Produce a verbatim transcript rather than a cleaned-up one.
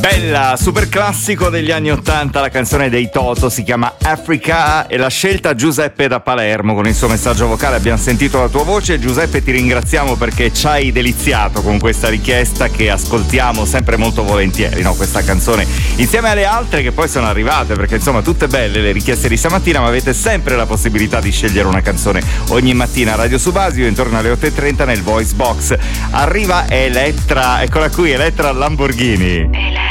Bella, super classico degli anni ottanta, la canzone dei Toto si chiama Africa e la scelta Giuseppe da Palermo con il suo messaggio vocale. Abbiamo sentito la tua voce, Giuseppe, ti ringraziamo perché ci hai deliziato con questa richiesta che ascoltiamo sempre molto volentieri, no? Questa canzone insieme alle altre che poi sono arrivate, perché insomma tutte belle le richieste di stamattina, ma avete sempre la possibilità di scegliere una canzone ogni mattina a Radio Subasio intorno alle otto e trenta nel Voice Box. Arriva Elettra, eccola qui, Elettra Lamborghini.